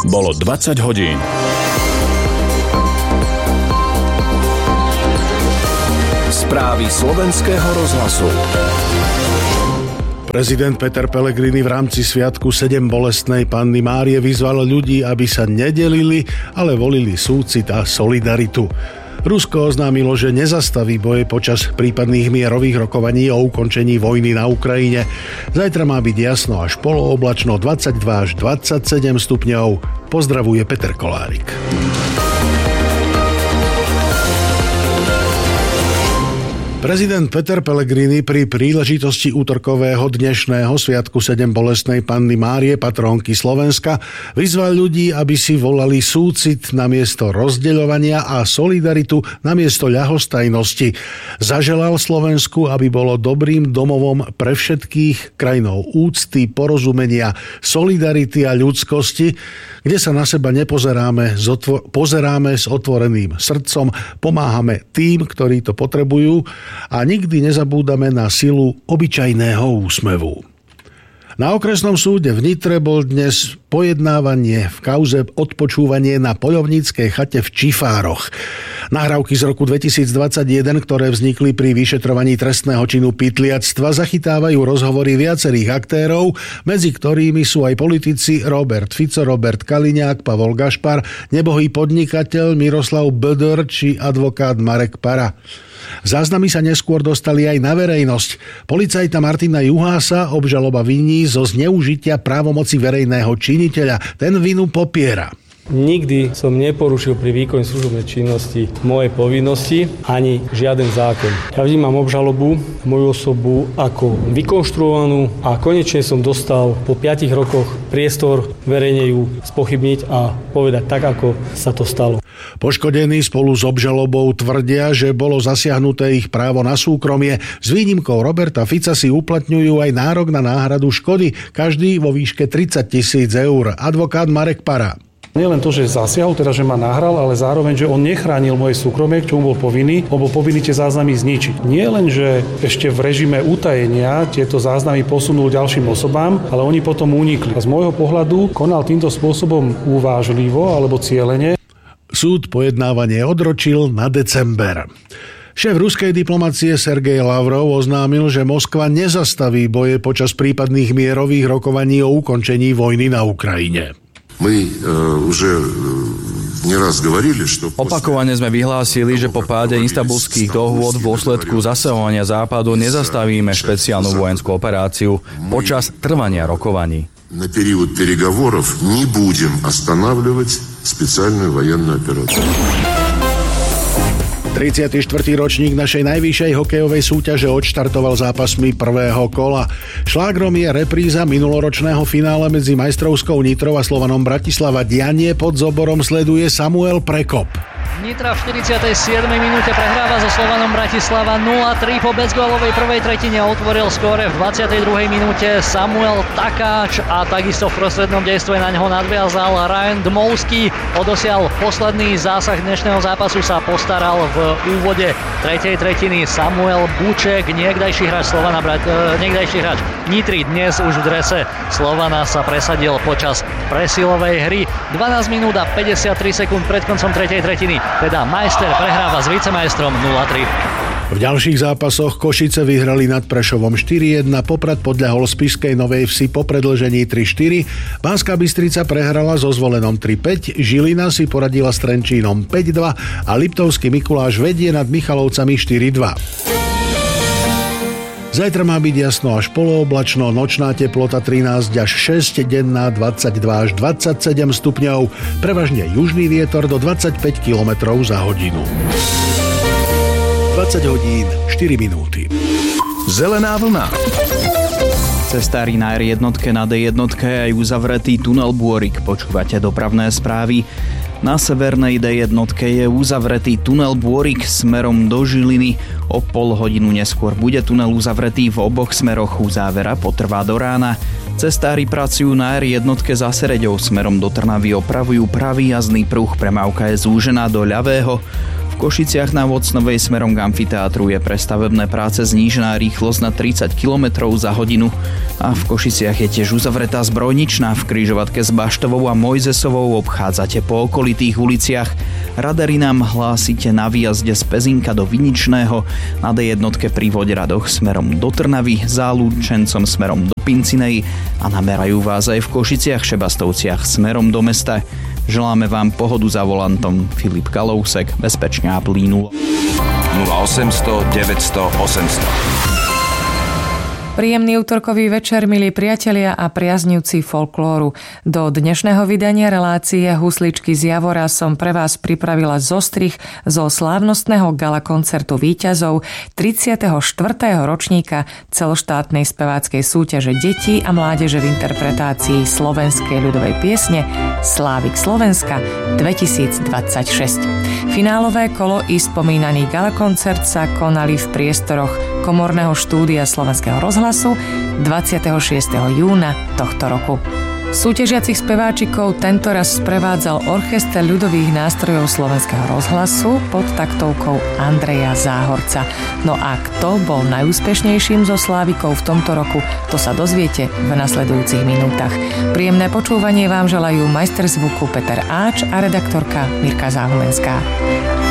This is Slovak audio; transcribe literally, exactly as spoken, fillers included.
Bolo dvadsať hodín. Správy slovenského rozhlasu. Prezident Peter Pellegrini v rámci sviatku sedem bolestnej Panny Márie vyzval ľudí, aby sa nedelili, ale volili súcit a solidaritu. Rusko oznámilo, že nezastaví boje počas prípadných mierových rokovaní o ukončení vojny na Ukrajine. Zajtra má byť jasno až polooblačno, dvadsaťdva až dvadsaťsedem stupňov. Pozdravuje Peter Kolárik. Prezident Peter Pellegrini pri príležitosti útorkového dnešného sviatku sedem bolestnej Panny Márie, patrónky Slovenska, vyzval ľudí, aby si volali súcit namiesto rozdeľovania a solidaritu namiesto ľahostajnosti. Zaželal Slovensku, aby bolo dobrým domovom pre všetkých, krajinou úcty, porozumenia, solidarity a ľudskosti, kde sa na seba nepozeráme, pozeráme s otvoreným srdcom, pomáhame tým, ktorí to potrebujú, a nikdy nezabúdame na silu obyčajného úsmevu. Na okresnom súde v Nitre bol dnes pojednávanie v kauze odpočúvanie na poľovníckej chate v Čifároch. Nahrávky z roku dvetisícdvadsaťjeden, ktoré vznikli pri vyšetrovaní trestného činu pytliactva, zachytávajú rozhovory viacerých aktérov, medzi ktorými sú aj politici Robert Fico, Robert Kaliňák, Pavol Gašpar, nebohý podnikateľ Miroslav Bödör či advokát Marek Para. Záznamy sa neskôr dostali aj na verejnosť. Policajta Martina Juhása obžaloba viní zo zneužitia právomoci verejného činiteľa. Ten vinu popiera. Nikdy som neporušil pri výkone služobnej činnosti moje povinnosti ani žiaden zákon. Ja vnímam obžalobu moju osobu ako vykonštruovanú a konečne som dostal po piatich rokoch priestor verejne ju spochybniť a povedať tak, ako sa to stalo. Poškodení spolu s obžalobou tvrdia, že bolo zasiahnuté ich právo na súkromie. S výnimkou Roberta Fica si uplatňujú aj nárok na náhradu škody, každý vo výške tridsať tisíc eur. Advokát Marek Para. Nie len to, že zasiahol, teda že ma nahral, ale zároveň, že on nechránil moje súkromie, k čomu bol povinný, lebo povinný tie záznamy zničiť. Nie len, že ešte v režime utajenia tieto záznamy posunul ďalším osobám, ale oni potom unikli. A z môjho pohľadu konal týmto spôsobom uvážlivo alebo cielene. Súd pojednávanie odročil na december. Šéf ruskej diplomacie Sergej Lavrov oznámil, že Moskva nezastaví boje počas prípadných mierových rokovaní o ukončení vojny na Ukrajine. My uh, už neraz hovorili, že... Opakovane sme vyhlásili, že po páde istanbulských dohôd v dôsledku zasahovania Západu nezastavíme špeciálnu vojenskú operáciu počas trvania rokovaní. Na period переговоров не будем останавливать специальную военную операцию. tridsiaty štvrtý ročník našej najvyššej hokejovej súťaže odštartoval zápasmi prvého kola. Šlágrom je repríza minuloročného finále medzi Majstrovskou Nitrou a Slovanom Bratislava. Dianie pod zoborom sleduje Samuel Prekop. Nitra v štyridsiatej siedmej minúte prehráva so Slovanom Bratislava nula tri. Po bezgólovej prvej tretine otvoril skóre v dvadsiatej druhej minúte Samuel Takáč a takisto v prostrednom dejstve na ňoho nadviazal Ryan Dmowski. Odosiaľ posledný zásah dnešného zápasu sa postaral v úvode tretej tretiny Samuel Buček, niekdajší hráč Slovana, niekdajší hráč Nitry, dnes už v drese Slovana sa presadil počas presilovej hry. dvanásť minút a päťdesiattri sekúnd pred koncom tretej tretiny, teda Majster prehráva s vicemajstrom nula tri. V ďalších zápasoch Košice vyhrali nad Prešovom štyri jedna, Poprad podľahol Spišskej Novej Vsi po predĺžení tri štyri, Banská Bystrica prehrala so Zvolenom tri päť, Žilina si poradila s Trenčínom päť dva a Liptovský Mikuláš vedie nad Michalovcami štyri dva. Zajtra má byť jasno až polooblačno, nočná teplota trinásť až šesť, denná dvadsaťdva až dvadsaťsedem stupňov, prevažne južný vietor do dvadsaťpäť kilometrov za hodinu. dvadsať hodín štyri minúty. Zelená vlna. Cestári na er jednotke na dé jednotke aj uzavretý tunel Bôrik. Počúvate dopravné správy. Na severnej dé jednotke je uzavretý tunel Bôrik smerom do Žiliny. O pol hodinu neskôr bude tunel uzavretý v oboch smeroch. Uzávera potrvá do rána. Cestári pracujú na er jednotke za Sereďou smerom do Trnavy, opravujú pravý jazdný pruh. Premávka je zúžená do ľavého. V Košiciach na Vocnovej smerom k amfiteátru je pre stavebné práce znížená rýchlosť na tridsať kilometrov za hodinu. A v Košiciach je tiež uzavretá zbrojničná. V križovatke s Baštovou a Mojzesovou obchádzate po okolitých uliciach. Radary nám hlásite na výjazde z Pezinka do Viničného, na dé jednotke pri Voderadoch smerom do Trnavy, za Lúčencom smerom do Pincinej a namerajú vás aj v Košiciach Šebastovciach smerom do mesta. Želáme vám pohodu za volantom. Filip Kalousek, bezpečne a plínulo. nula osemsto deväťsto osemsto. Príjemný útorkový večer, milí priatelia a priaznivci folklóru. Do dnešného vydania relácie Husličky z Javora som pre vás pripravila zostrih zo slávnostného gala koncertu víťazov tridsiateho štvrtého ročníka celoštátnej speváckej súťaže detí a mládeže v interpretácii slovenskej ľudovej piesne Slávik Slovenska dvetisícdvadsaťšesť. Finálové kolo i spomínaný gala koncert sa konali v priestoroch Komorného štúdia Slovenského rozhlasu dvadsiateho šiesteho júna tohto roku. Súťažiacich speváčikov tentoraz sprevádzal orchester ľudových nástrojov Slovenského rozhlasu pod taktovkou Andreja Záhorca. No a kto bol najúspešnejším zo slávikov v tomto roku, to sa dozviete v nasledujúcich minútach. Príjemné počúvanie vám želajú majster zvuku Peter Áč a redaktorka Mirka Záhumenská.